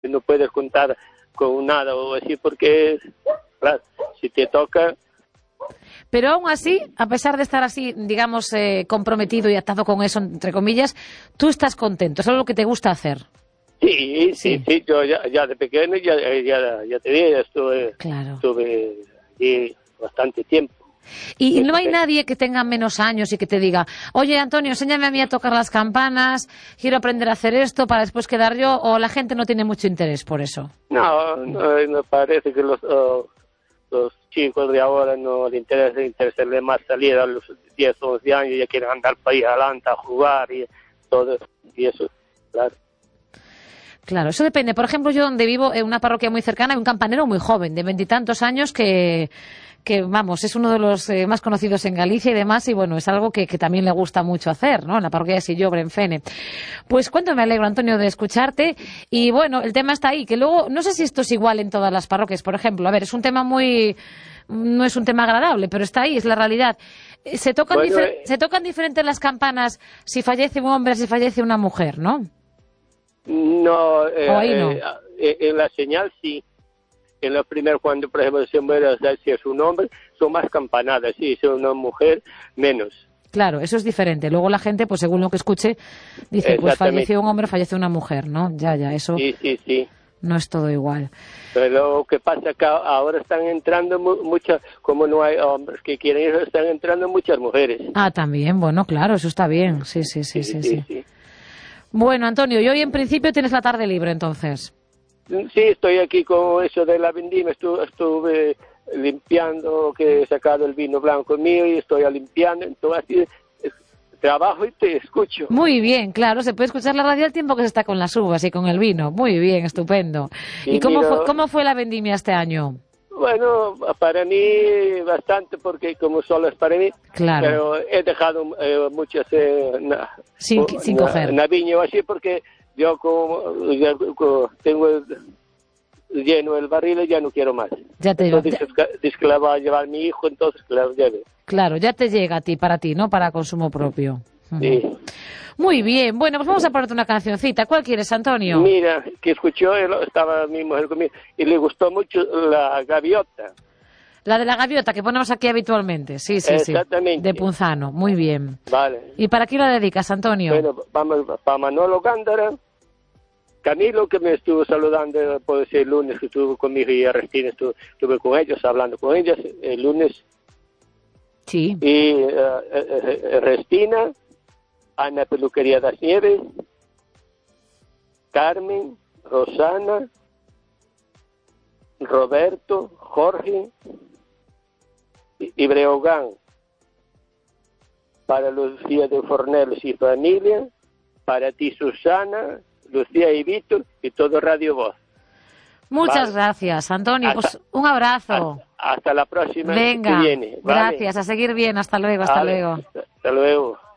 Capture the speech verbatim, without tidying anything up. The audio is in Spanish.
no puedes contar con nada o así, porque, claro, si te toca... Pero aún así, a pesar de estar así, digamos, eh, comprometido y atado con eso, entre comillas, tú estás contento, es algo que te gusta hacer. Sí, sí, sí, sí. Yo ya, ya de pequeño, ya, ya, ya te dije, estuve, claro. estuve allí bastante tiempo. Y, y no hay nadie que tenga menos años y que te diga, oye, Antonio, enséñame a mí a tocar las campanas, quiero aprender a hacer esto para después quedar yo, o la gente no tiene mucho interés por eso. No, no, me parece que los, uh, los chicos de ahora no les interesa interesarles más salir a los diez o once años, ya quieren andar para ahí adelante a jugar y todo, y eso, claro. Claro, eso depende. Por ejemplo, yo donde vivo, en una parroquia muy cercana, hay un campanero muy joven, de veintitantos años, que, que, vamos, es uno de los eh, más conocidos en Galicia y demás, y bueno, es algo que, que también le gusta mucho hacer, ¿no? En la parroquia de Sillobre, en Fene. Pues cuánto me alegro, Antonio, de escucharte. Y bueno, el tema está ahí, que luego, no sé si esto es igual en todas las parroquias, por ejemplo. A ver, es un tema muy... no es un tema agradable, pero está ahí, es la realidad. Se tocan, bueno, difer- eh... se tocan diferentes las campanas si fallece un hombre, si fallece una mujer, ¿no? No, eh, ahí no. Eh, en la señal sí. En la primera, cuando por ejemplo se muere, o sea, si es un hombre, son más campanadas, sí, si es una mujer, menos. Claro, eso es diferente. Luego la gente, pues según lo que escuche, dice, pues falleció un hombre, falleció una mujer, ¿no? Ya, ya, eso sí, sí, sí. No es todo igual. Pero lo que pasa es que ahora están entrando mu- muchas, como no hay hombres que quieren ir, están entrando muchas mujeres. Ah, también, bueno, claro, eso está bien, sí, sí, sí, sí, sí. sí. sí. Bueno, Antonio, y hoy en principio tienes la tarde libre, entonces. Sí, estoy aquí con eso de la vendimia, estuve, estuve limpiando, que he sacado el vino blanco mío y estoy limpiando, entonces así trabajo y te escucho. Muy bien, claro, se puede escuchar la radio al tiempo que se está con las uvas y con el vino. Muy bien, estupendo. ¿Y, ¿Y cómo, mira, fue, cómo fue la vendimia este año? Bueno, para mí bastante, porque como solo es para mí, claro. Pero he dejado eh, muchas eh, na, sin, sin na, coger. Naviño así, porque yo como, ya, como tengo el, lleno el barril y ya no quiero más. Ya te entonces, ya... dice que la va a llevar mi hijo, entonces que la lleve. Claro, ya te llega a ti, para ti, ¿no? Para consumo propio. Sí. Muy bien, bueno, pues vamos a ponerte una cancioncita. ¿Cuál quieres, Antonio? Mira, que escuchó, estaba mi mujer conmigo, y le gustó mucho la gaviota. La de la gaviota que ponemos aquí habitualmente, sí, sí, Exactamente. sí. De Punzano, muy bien. Vale. ¿Y para quién la dedicas, Antonio? Bueno, vamos, para Manolo Gándara, Camilo, que me estuvo saludando, puede ser el lunes, que estuvo conmigo, y Arrestina, estuve, estuve con ellos, hablando con ellas, el lunes. Sí. Y uh, uh, Restina, Ana Peluquería das Nieves, Carmen, Rosana, Roberto, Jorge y Breogán, para Lucía de Fornelos y familia, para ti Susana, Lucía y Víctor y todo Radio Voz. Muchas vale. gracias, Antonio. Hasta, pues un abrazo. Hasta, hasta la próxima. Venga, que viene. ¿Vale? Gracias, a seguir bien. Hasta luego, hasta vale. luego. Hasta, hasta luego.